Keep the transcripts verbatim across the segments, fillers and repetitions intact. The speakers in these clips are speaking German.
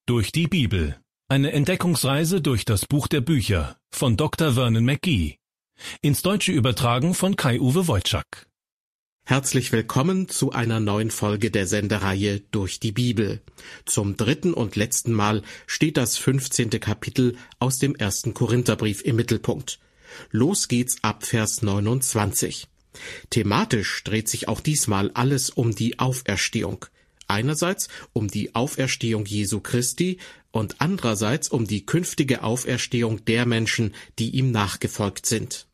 Durch die Bibel. Eine Entdeckungsreise durch das Buch der Bücher von Doktor Vernon McGee. Ins Deutsche übertragen von Kai-Uwe Wojczak. Herzlich willkommen zu einer neuen Folge der Sendereihe Durch die Bibel. Zum dritten und letzten Mal steht das fünfzehnte Kapitel aus dem ersten Korintherbrief im Mittelpunkt. Los geht's ab Vers neunundzwanzig. Thematisch dreht sich auch diesmal alles um die Auferstehung. Einerseits um die Auferstehung Jesu Christi und andererseits um die künftige Auferstehung der Menschen, die ihm nachgefolgt sind.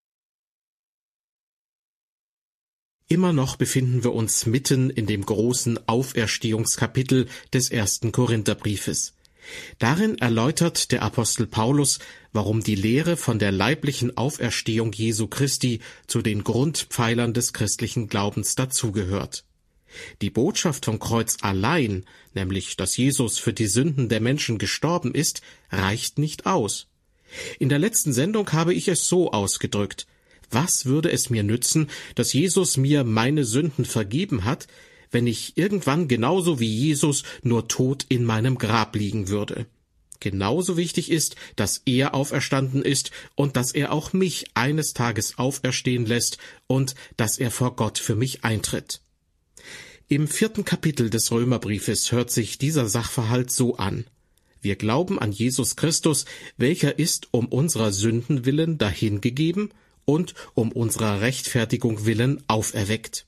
Immer noch befinden wir uns mitten in dem großen Auferstehungskapitel des ersten Korintherbriefes. Darin erläutert der Apostel Paulus, warum die Lehre von der leiblichen Auferstehung Jesu Christi zu den Grundpfeilern des christlichen Glaubens dazugehört. Die Botschaft vom Kreuz allein, nämlich dass Jesus für die Sünden der Menschen gestorben ist, reicht nicht aus. In der letzten Sendung habe ich es so ausgedrückt: Was würde es mir nützen, dass Jesus mir meine Sünden vergeben hat, wenn ich irgendwann genauso wie Jesus nur tot in meinem Grab liegen würde? Genauso wichtig ist, dass er auferstanden ist und dass er auch mich eines Tages auferstehen lässt und dass er vor Gott für mich eintritt. Im vierten Kapitel des Römerbriefes hört sich dieser Sachverhalt so an: Wir glauben an Jesus Christus, welcher ist um unserer Sünden willen dahingegeben und um unserer Rechtfertigung willen auferweckt.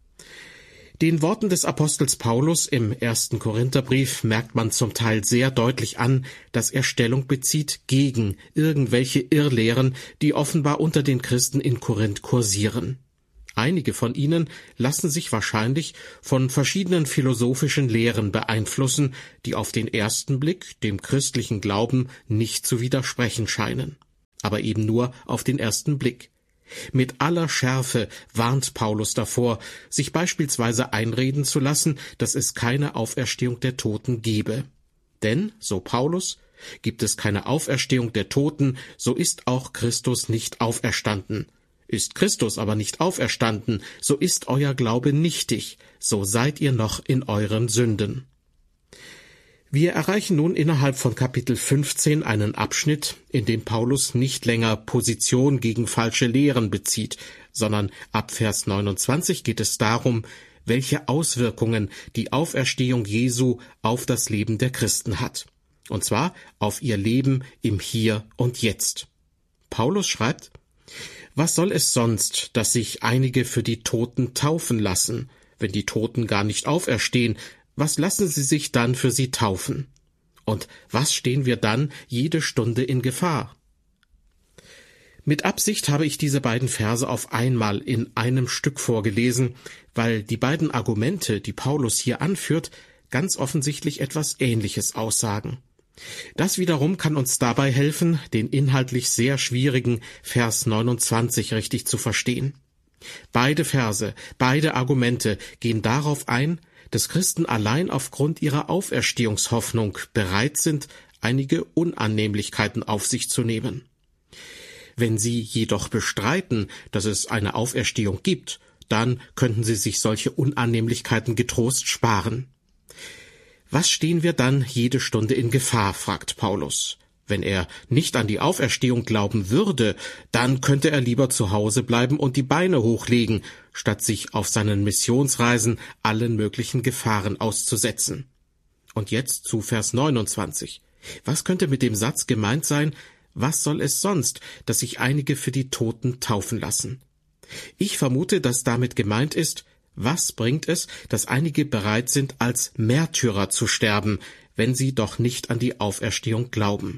Den Worten des Apostels Paulus im ersten Korintherbrief merkt man zum Teil sehr deutlich an, dass er Stellung bezieht gegen irgendwelche Irrlehren, die offenbar unter den Christen in Korinth kursieren. Einige von ihnen lassen sich wahrscheinlich von verschiedenen philosophischen Lehren beeinflussen, die auf den ersten Blick dem christlichen Glauben nicht zu widersprechen scheinen. Aber eben nur auf den ersten Blick. Mit aller Schärfe warnt Paulus davor, sich beispielsweise einreden zu lassen, dass es keine Auferstehung der Toten gebe. Denn, so Paulus, gibt es keine Auferstehung der Toten, so ist auch Christus nicht auferstanden. Ist Christus aber nicht auferstanden, so ist euer Glaube nichtig, so seid ihr noch in euren Sünden. Wir erreichen nun innerhalb von Kapitel fünfzehn einen Abschnitt, in dem Paulus nicht länger Position gegen falsche Lehren bezieht, sondern ab Vers neunundzwanzig geht es darum, welche Auswirkungen die Auferstehung Jesu auf das Leben der Christen hat. Und zwar auf ihr Leben im Hier und Jetzt. Paulus schreibt: Was soll es sonst, dass sich einige für die Toten taufen lassen? Wenn die Toten gar nicht auferstehen, was lassen sie sich dann für sie taufen? Und was stehen wir dann jede Stunde in Gefahr? Mit Absicht habe ich diese beiden Verse auf einmal in einem Stück vorgelesen, weil die beiden Argumente, die Paulus hier anführt, ganz offensichtlich etwas Ähnliches aussagen. Das wiederum kann uns dabei helfen, den inhaltlich sehr schwierigen Vers neunundzwanzig richtig zu verstehen. Beide Verse, beide Argumente gehen darauf ein, dass Christen allein aufgrund ihrer Auferstehungshoffnung bereit sind, einige Unannehmlichkeiten auf sich zu nehmen. Wenn sie jedoch bestreiten, dass es eine Auferstehung gibt, dann könnten sie sich solche Unannehmlichkeiten getrost sparen. Was stehen wir dann jede Stunde in Gefahr, fragt Paulus. Wenn er nicht an die Auferstehung glauben würde, dann könnte er lieber zu Hause bleiben und die Beine hochlegen, statt sich auf seinen Missionsreisen allen möglichen Gefahren auszusetzen. Und jetzt zu Vers neunundzwanzig. Was könnte mit dem Satz gemeint sein: Was soll es sonst, dass sich einige für die Toten taufen lassen? Ich vermute, dass damit gemeint ist: Was bringt es, dass einige bereit sind, als Märtyrer zu sterben, wenn sie doch nicht an die Auferstehung glauben?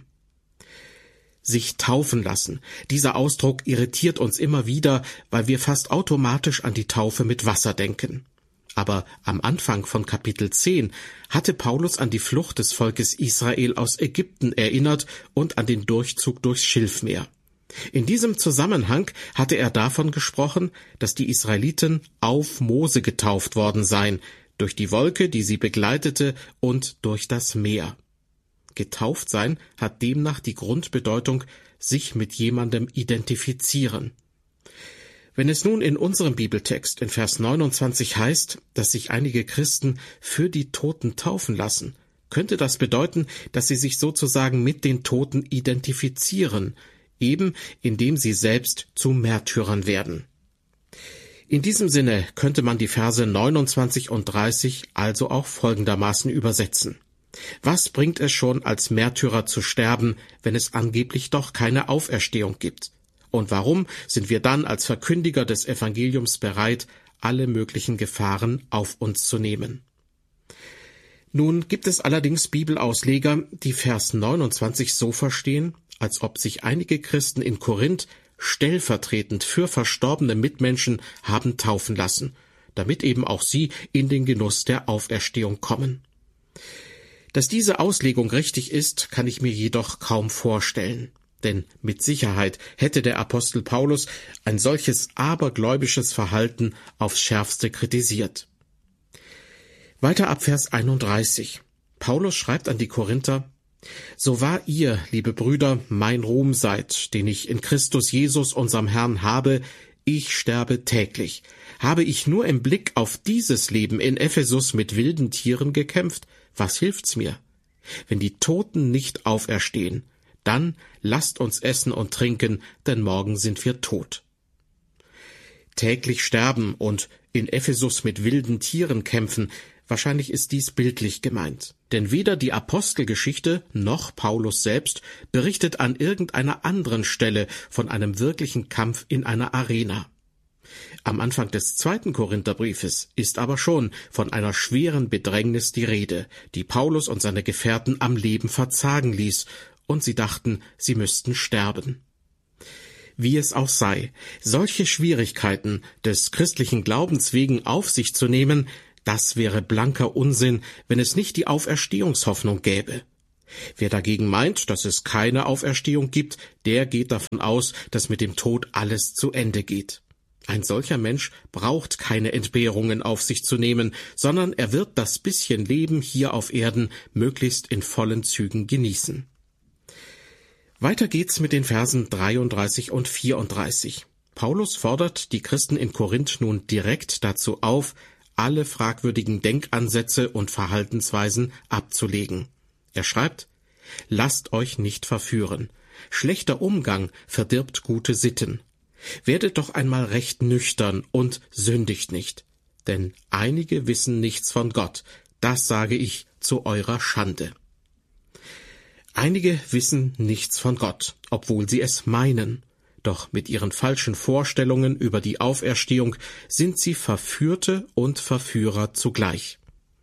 Sich taufen lassen. Dieser Ausdruck irritiert uns immer wieder, weil wir fast automatisch an die Taufe mit Wasser denken. Aber am Anfang von Kapitel zehn hatte Paulus an die Flucht des Volkes Israel aus Ägypten erinnert und an den Durchzug durchs Schilfmeer. In diesem Zusammenhang hatte er davon gesprochen, dass die Israeliten auf Mose getauft worden seien, durch die Wolke, die sie begleitete, und durch das Meer. Getauft sein hat demnach die Grundbedeutung, sich mit jemandem identifizieren. Wenn es nun in unserem Bibeltext in Vers neunundzwanzig heißt, dass sich einige Christen für die Toten taufen lassen, könnte das bedeuten, dass sie sich sozusagen mit den Toten identifizieren, eben indem sie selbst zu Märtyrern werden. In diesem Sinne könnte man die Verse neunundzwanzig und dreißig also auch folgendermaßen übersetzen. Was bringt es schon, als Märtyrer zu sterben, wenn es angeblich doch keine Auferstehung gibt? Und warum sind wir dann als Verkündiger des Evangeliums bereit, alle möglichen Gefahren auf uns zu nehmen? Nun gibt es allerdings Bibelausleger, die Vers neunundzwanzig so verstehen, als ob sich einige Christen in Korinth stellvertretend für verstorbene Mitmenschen haben taufen lassen, damit eben auch sie in den Genuss der Auferstehung kommen. Dass diese Auslegung richtig ist, kann ich mir jedoch kaum vorstellen. Denn mit Sicherheit hätte der Apostel Paulus ein solches abergläubisches Verhalten aufs Schärfste kritisiert. Weiter ab Vers einunddreißig. Paulus schreibt an die Korinther: So wahr ihr, liebe Brüder, mein Ruhm seid, den ich in Christus Jesus unserem Herrn habe, ich sterbe täglich. Habe ich nur im Blick auf dieses Leben in Ephesus mit wilden Tieren gekämpft, was hilft's mir? Wenn die Toten nicht auferstehen, dann lasst uns essen und trinken, denn morgen sind wir tot. Täglich sterben und in Ephesus mit wilden Tieren kämpfen, wahrscheinlich ist dies bildlich gemeint. Denn weder die Apostelgeschichte noch Paulus selbst berichtet an irgendeiner anderen Stelle von einem wirklichen Kampf in einer Arena. Am Anfang des zweiten Korintherbriefes ist aber schon von einer schweren Bedrängnis die Rede, die Paulus und seine Gefährten am Leben verzagen ließ, und sie dachten, sie müssten sterben. Wie es auch sei, solche Schwierigkeiten des christlichen Glaubens wegen auf sich zu nehmen, das wäre blanker Unsinn, wenn es nicht die Auferstehungshoffnung gäbe. Wer dagegen meint, dass es keine Auferstehung gibt, der geht davon aus, dass mit dem Tod alles zu Ende geht. Ein solcher Mensch braucht keine Entbehrungen auf sich zu nehmen, sondern er wird das bisschen Leben hier auf Erden möglichst in vollen Zügen genießen. Weiter geht's mit den Versen dreiunddreißig und vierunddreißig. Paulus fordert die Christen in Korinth nun direkt dazu auf, alle fragwürdigen Denkansätze und Verhaltensweisen abzulegen. Er schreibt: Lasst euch nicht verführen. Schlechter Umgang verdirbt gute Sitten. Werdet doch einmal recht nüchtern und sündigt nicht. Denn einige wissen nichts von Gott. Das sage ich zu eurer Schande. Einige wissen nichts von Gott, obwohl sie es meinen. Doch mit ihren falschen Vorstellungen über die Auferstehung sind sie Verführte und Verführer zugleich.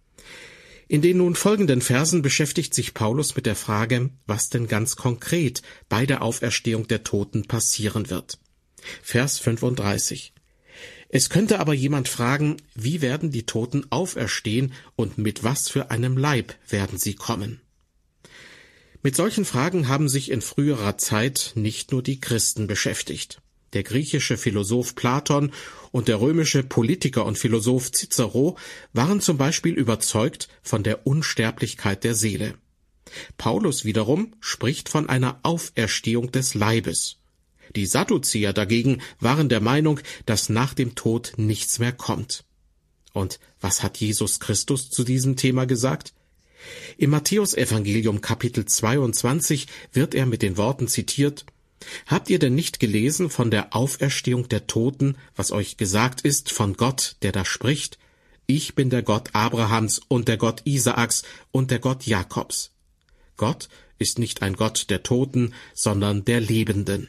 In den nun folgenden Versen beschäftigt sich Paulus mit der Frage, was denn ganz konkret bei der Auferstehung der Toten passieren wird. Vers fünfunddreißig. Es könnte aber jemand fragen, wie werden die Toten auferstehen und mit was für einem Leib werden sie kommen? Mit solchen Fragen haben sich in früherer Zeit nicht nur die Christen beschäftigt. Der griechische Philosoph Platon und der römische Politiker und Philosoph Cicero waren zum Beispiel überzeugt von der Unsterblichkeit der Seele. Paulus wiederum spricht von einer Auferstehung des Leibes. Die Sadduzäer dagegen waren der Meinung, dass nach dem Tod nichts mehr kommt. Und was hat Jesus Christus zu diesem Thema gesagt? Im Matthäusevangelium Kapitel zweiundzwanzig wird er mit den Worten zitiert: Habt ihr denn nicht gelesen von der Auferstehung der Toten, was euch gesagt ist von Gott, der da spricht? Ich bin der Gott Abrahams und der Gott Isaaks und der Gott Jakobs. Gott ist nicht ein Gott der Toten, sondern der Lebenden.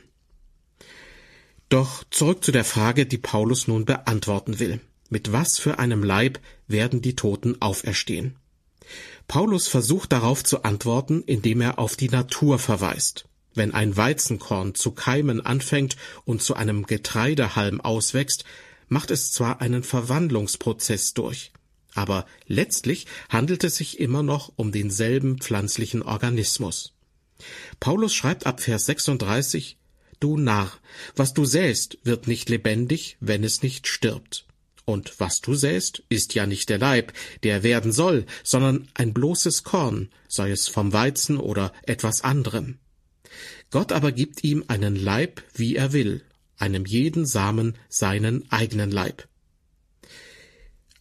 Doch zurück zu der Frage, die Paulus nun beantworten will. Mit was für einem Leib werden die Toten auferstehen? Paulus versucht darauf zu antworten, indem er auf die Natur verweist. Wenn ein Weizenkorn zu keimen anfängt und zu einem Getreidehalm auswächst, macht es zwar einen Verwandlungsprozess durch, aber letztlich handelt es sich immer noch um denselben pflanzlichen Organismus. Paulus schreibt ab Vers sechsunddreißig: Du Narr, was du säst, wird nicht lebendig, wenn es nicht stirbt. Und was du säst, ist ja nicht der Leib, der werden soll, sondern ein bloßes Korn, sei es vom Weizen oder etwas anderem. Gott aber gibt ihm einen Leib, wie er will, einem jeden Samen seinen eigenen Leib.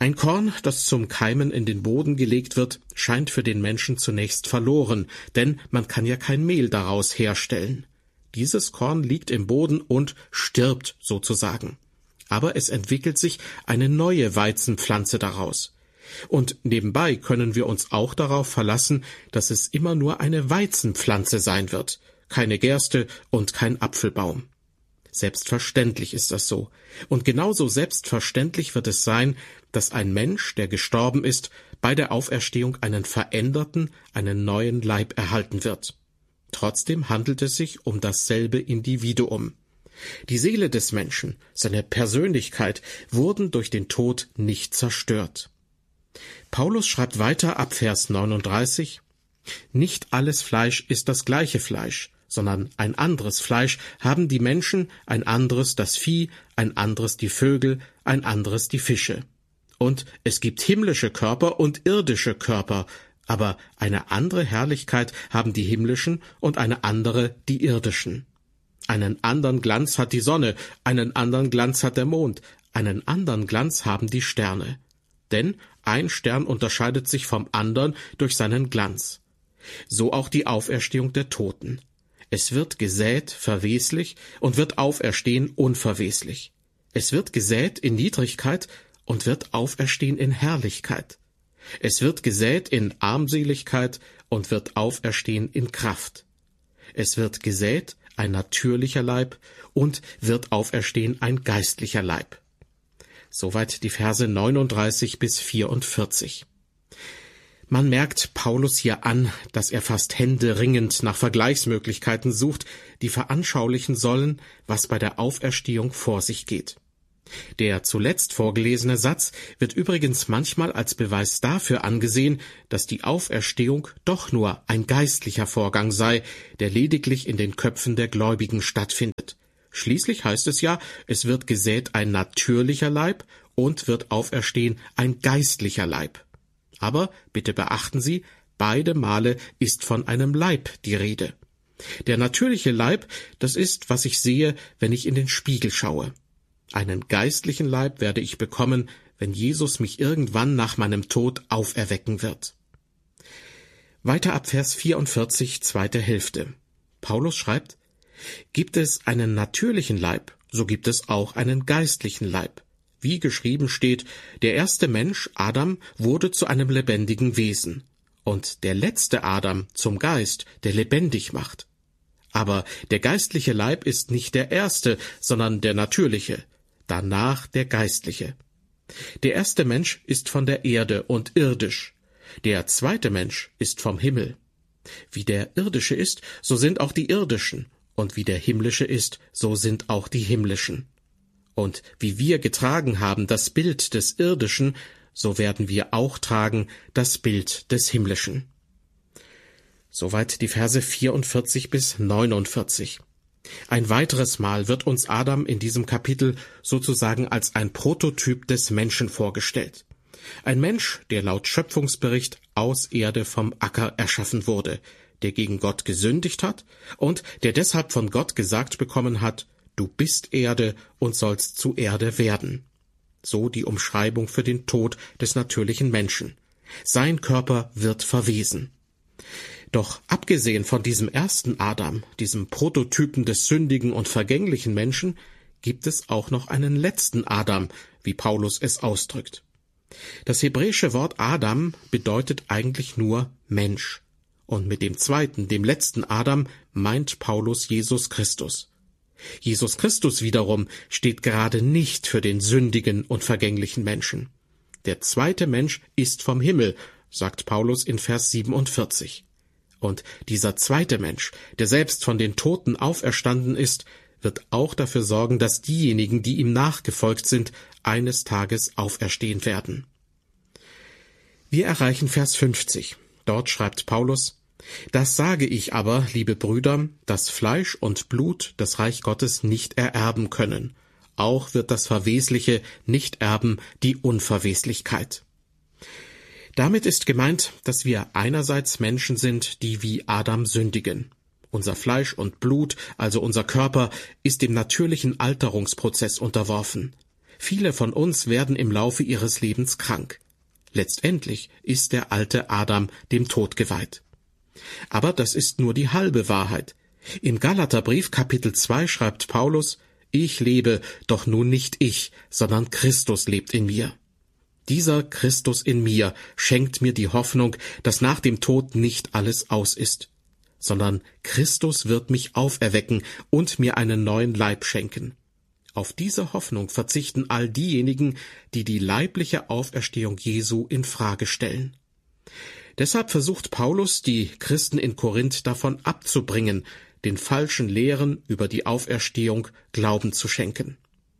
Ein Korn, das zum Keimen in den Boden gelegt wird, scheint für den Menschen zunächst verloren, denn man kann ja kein Mehl daraus herstellen. Dieses Korn liegt im Boden und stirbt sozusagen. Aber es entwickelt sich eine neue Weizenpflanze daraus. Und nebenbei können wir uns auch darauf verlassen, dass es immer nur eine Weizenpflanze sein wird, keine Gerste und kein Apfelbaum. Selbstverständlich ist das so. Und genauso selbstverständlich wird es sein, dass ein Mensch, der gestorben ist, bei der Auferstehung einen veränderten, einen neuen Leib erhalten wird. Trotzdem handelt es sich um dasselbe Individuum. Die Seele des Menschen, seine Persönlichkeit, wurden durch den Tod nicht zerstört. Paulus schreibt weiter ab Vers neununddreißig, »Nicht alles Fleisch ist das gleiche Fleisch, sondern ein anderes Fleisch haben die Menschen, ein anderes das Vieh, ein anderes die Vögel, ein anderes die Fische. Und es gibt himmlische Körper und irdische Körper, aber eine andere Herrlichkeit haben die himmlischen und eine andere die irdischen. Einen anderen Glanz hat die Sonne, einen anderen Glanz hat der Mond, einen anderen Glanz haben die Sterne. Denn ein Stern unterscheidet sich vom anderen durch seinen Glanz. So auch die Auferstehung der Toten. Es wird gesät verweslich und wird auferstehen unverweslich. Es wird gesät in Niedrigkeit und wird auferstehen in Herrlichkeit. Es wird gesät in Armseligkeit und wird auferstehen in Kraft. Es wird gesät ein natürlicher Leib und wird auferstehen ein geistlicher Leib. Soweit die Verse neununddreißig bis vierundvierzig. Man merkt Paulus hier an, dass er fast händeringend nach Vergleichsmöglichkeiten sucht, die veranschaulichen sollen, was bei der Auferstehung vor sich geht. Der zuletzt vorgelesene Satz wird übrigens manchmal als Beweis dafür angesehen, dass die Auferstehung doch nur ein geistlicher Vorgang sei, der lediglich in den Köpfen der Gläubigen stattfindet. Schließlich heißt es ja, es wird gesät ein natürlicher Leib und wird auferstehen ein geistlicher Leib. Aber, bitte beachten Sie, beide Male ist von einem Leib die Rede. Der natürliche Leib, das ist, was ich sehe, wenn ich in den Spiegel schaue. Einen geistlichen Leib werde ich bekommen, wenn Jesus mich irgendwann nach meinem Tod auferwecken wird. Weiter ab Vers vierundvierzig, zweite Hälfte. Paulus schreibt, »Gibt es einen natürlichen Leib, so gibt es auch einen geistlichen Leib. Wie geschrieben steht, der erste Mensch, Adam, wurde zu einem lebendigen Wesen, und der letzte Adam zum Geist, der lebendig macht. Aber der geistliche Leib ist nicht der erste, sondern der natürliche, danach der geistliche. Der erste Mensch ist von der Erde und irdisch, der zweite Mensch ist vom Himmel. Wie der irdische ist, so sind auch die irdischen, und wie der himmlische ist, so sind auch die himmlischen. Und wie wir getragen haben das Bild des Irdischen, so werden wir auch tragen das Bild des Himmlischen.« Soweit die Verse vierundvierzig bis neunundvierzig. Ein weiteres Mal wird uns Adam in diesem Kapitel sozusagen als ein Prototyp des Menschen vorgestellt. Ein Mensch, der laut Schöpfungsbericht aus Erde vom Acker erschaffen wurde, der gegen Gott gesündigt hat und der deshalb von Gott gesagt bekommen hat, »Du bist Erde und sollst zu Erde werden.« So die Umschreibung für den Tod des natürlichen Menschen. Sein Körper wird verwesen. Doch abgesehen von diesem ersten Adam, diesem Prototypen des sündigen und vergänglichen Menschen, gibt es auch noch einen letzten Adam, wie Paulus es ausdrückt. Das hebräische Wort Adam bedeutet eigentlich nur Mensch. Und mit dem zweiten, dem letzten Adam, meint Paulus Jesus Christus. Jesus Christus wiederum steht gerade nicht für den sündigen und vergänglichen Menschen. Der zweite Mensch ist vom Himmel, sagt Paulus in Vers siebenundvierzig. Und dieser zweite Mensch, der selbst von den Toten auferstanden ist, wird auch dafür sorgen, dass diejenigen, die ihm nachgefolgt sind, eines Tages auferstehen werden. Wir erreichen Vers fünfzig. Dort schreibt Paulus, »Das sage ich aber, liebe Brüder, dass Fleisch und Blut das Reich Gottes nicht ererben können. Auch wird das Verwesliche nicht erben die Unverweslichkeit.« Damit ist gemeint, dass wir einerseits Menschen sind, die wie Adam sündigen. Unser Fleisch und Blut, also unser Körper, ist dem natürlichen Alterungsprozess unterworfen. Viele von uns werden im Laufe ihres Lebens krank. Letztendlich ist der alte Adam dem Tod geweiht. Aber das ist nur die halbe Wahrheit. Im Galaterbrief Kapitel zwei schreibt Paulus: Ich lebe, doch nun nicht ich, sondern Christus lebt in mir. Dieser Christus in mir schenkt mir die Hoffnung, dass nach dem Tod nicht alles aus ist, sondern Christus wird mich auferwecken und mir einen neuen Leib schenken. Auf diese Hoffnung verzichten all diejenigen, die die leibliche Auferstehung Jesu in Frage stellen. Deshalb versucht Paulus, die Christen in Korinth davon abzubringen, den falschen Lehren über die Auferstehung Glauben zu schenken.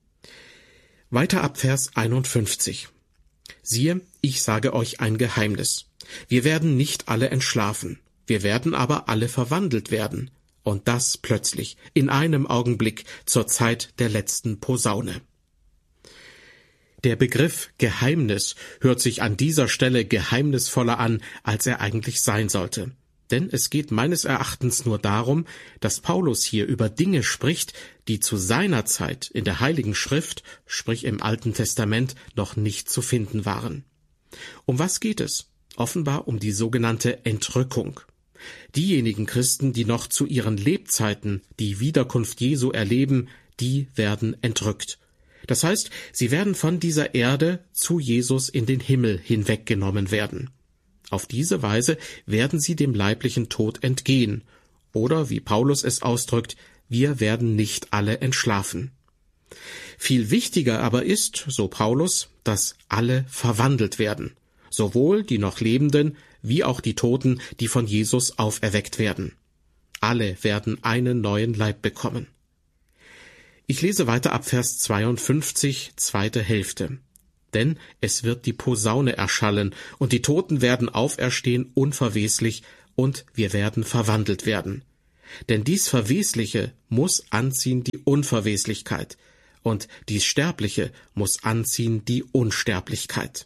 Weiter ab Vers einundfünfzig. Siehe, ich sage euch ein Geheimnis. Wir werden nicht alle entschlafen, wir werden aber alle verwandelt werden. Und das plötzlich, in einem Augenblick, zur Zeit der letzten Posaune. Der Begriff Geheimnis hört sich an dieser Stelle geheimnisvoller an, als er eigentlich sein sollte. Denn es geht meines Erachtens nur darum, dass Paulus hier über Dinge spricht, die zu seiner Zeit in der Heiligen Schrift, sprich im Alten Testament, noch nicht zu finden waren. Um was geht es? Offenbar um die sogenannte Entrückung. Diejenigen Christen, die noch zu ihren Lebzeiten die Wiederkunft Jesu erleben, die werden entrückt. Das heißt, sie werden von dieser Erde zu Jesus in den Himmel hinweggenommen werden. Auf diese Weise werden sie dem leiblichen Tod entgehen. Oder, wie Paulus es ausdrückt, wir werden nicht alle entschlafen. Viel wichtiger aber ist, so Paulus, dass alle verwandelt werden. Sowohl die noch Lebenden, wie auch die Toten, die von Jesus auferweckt werden. Alle werden einen neuen Leib bekommen. Ich lese weiter ab Vers zweiundfünfzig, zweite Hälfte. Denn es wird die Posaune erschallen, und die Toten werden auferstehen unverweslich, und wir werden verwandelt werden. Denn dies Verwesliche muss anziehen die Unverweslichkeit, und dies Sterbliche muss anziehen die Unsterblichkeit.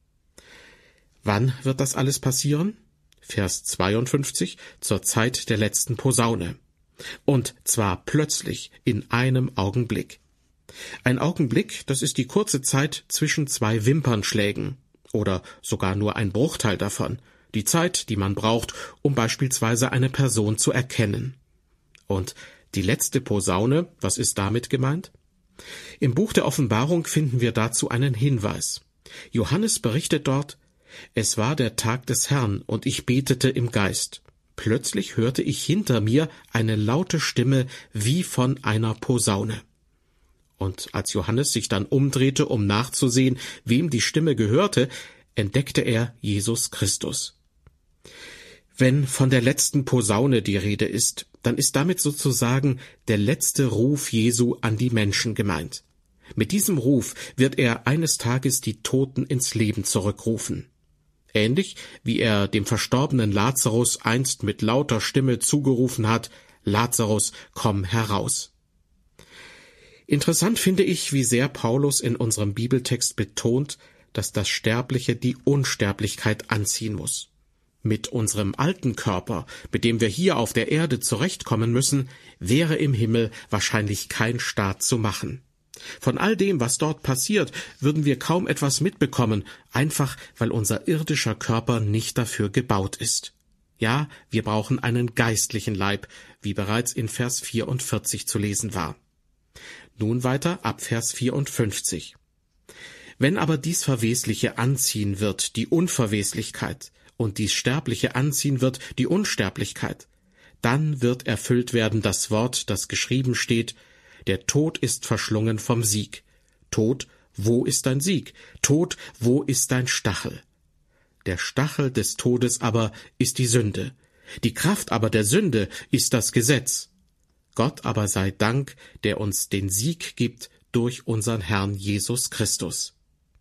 Wann wird das alles passieren? Vers zweiundfünfzig, zur Zeit der letzten Posaune. Und zwar plötzlich, in einem Augenblick. Ein Augenblick, das ist die kurze Zeit zwischen zwei Wimpernschlägen, oder sogar nur ein Bruchteil davon, die Zeit, die man braucht, um beispielsweise eine Person zu erkennen. Und die letzte Posaune, was ist damit gemeint? Im Buch der Offenbarung finden wir dazu einen Hinweis. Johannes berichtet dort: Es war der Tag des Herrn, und ich betete im Geist. Plötzlich hörte ich hinter mir eine laute Stimme wie von einer Posaune. Und als Johannes sich dann umdrehte, um nachzusehen, wem die Stimme gehörte, entdeckte er Jesus Christus. Wenn von der letzten Posaune die Rede ist, dann ist damit sozusagen der letzte Ruf Jesu an die Menschen gemeint. Mit diesem Ruf wird er eines Tages die Toten ins Leben zurückrufen. Ähnlich wie er dem verstorbenen Lazarus einst mit lauter Stimme zugerufen hat: Lazarus, komm heraus. Interessant finde ich, wie sehr Paulus in unserem Bibeltext betont, dass das Sterbliche die Unsterblichkeit anziehen muss. Mit unserem alten Körper, mit dem wir hier auf der Erde zurechtkommen müssen, wäre im Himmel wahrscheinlich kein Staat zu machen. Von all dem, was dort passiert, würden wir kaum etwas mitbekommen, einfach weil unser irdischer Körper nicht dafür gebaut ist. Ja, wir brauchen einen geistlichen Leib, wie bereits in Vers vierundvierzig zu lesen war. Nun weiter ab Vers vierundfünfzig. Wenn aber dies Verwesliche anziehen wird, die Unverweslichkeit, und dies Sterbliche anziehen wird, die Unsterblichkeit, dann wird erfüllt werden das Wort, das geschrieben steht: Der Tod ist verschlungen vom Sieg. Tod, wo ist dein Sieg? Tod, wo ist dein Stachel? Der Stachel des Todes aber ist die Sünde. Die Kraft aber der Sünde ist das Gesetz. Gott aber sei Dank, der uns den Sieg gibt durch unseren Herrn Jesus Christus.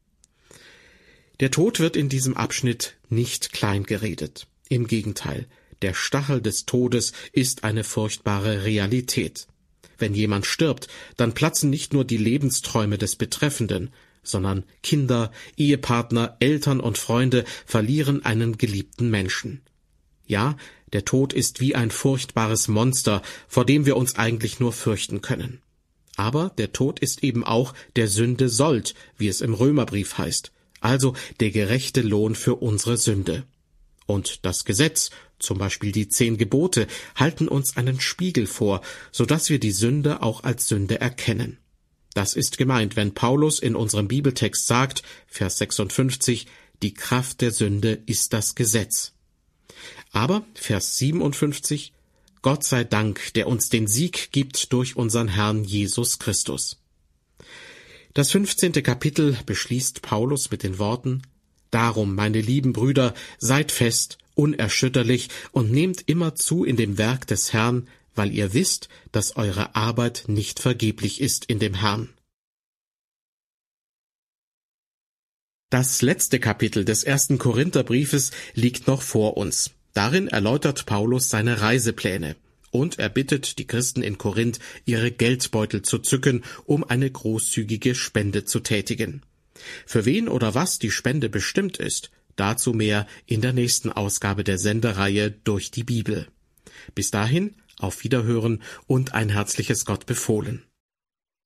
Der Tod wird in diesem Abschnitt nicht klein geredet. Im Gegenteil, der Stachel des Todes ist eine furchtbare Realität. Wenn jemand stirbt, dann platzen nicht nur die Lebensträume des Betreffenden, sondern Kinder, Ehepartner, Eltern und Freunde verlieren einen geliebten Menschen. Ja, der Tod ist wie ein furchtbares Monster, vor dem wir uns eigentlich nur fürchten können. Aber der Tod ist eben auch der Sünde Sold, wie es im Römerbrief heißt, also der gerechte Lohn für unsere Sünde. Und das Gesetz, zum Beispiel die zehn Gebote, halten uns einen Spiegel vor, so dass wir die Sünde auch als Sünde erkennen. Das ist gemeint, wenn Paulus in unserem Bibeltext sagt, Vers sechsundfünfzig, die Kraft der Sünde ist das Gesetz. Aber, Vers siebenundfünfzig, Gott sei Dank, der uns den Sieg gibt durch unseren Herrn Jesus Christus. Das fünfzehnte Kapitel beschließt Paulus mit den Worten: Darum, meine lieben Brüder, seid fest, unerschütterlich und nehmt immer zu in dem Werk des Herrn, weil ihr wisst, dass eure Arbeit nicht vergeblich ist in dem Herrn. Das letzte Kapitel des ersten Korintherbriefes liegt noch vor uns. Darin erläutert Paulus seine Reisepläne und er bittet die Christen in Korinth, ihre Geldbeutel zu zücken, um eine großzügige Spende zu tätigen. Für wen oder was die Spende bestimmt ist, dazu mehr in der nächsten Ausgabe der Sendereihe Durch die Bibel. Bis dahin, auf Wiederhören und ein herzliches Gott befohlen.